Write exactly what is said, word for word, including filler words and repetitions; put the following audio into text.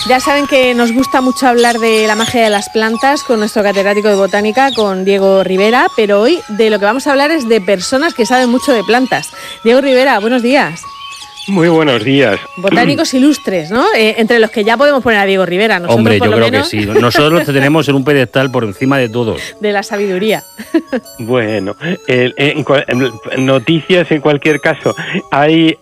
Ya saben que nos gusta mucho hablar de la magia de las plantas con nuestro catedrático de botánica, con Diego Rivera, pero hoy de lo que vamos a hablar es de personas que saben mucho de plantas. Diego Rivera, buenos días. Muy buenos días. Botánicos ilustres, ¿no? Eh, entre los que ya podemos poner a Diego Rivera. Nosotros, Hombre, por yo lo creo menos, que sí. Nosotros te tenemos en un pedestal por encima de todos. de la sabiduría. Bueno, eh, en, en, noticias en cualquier caso. Hay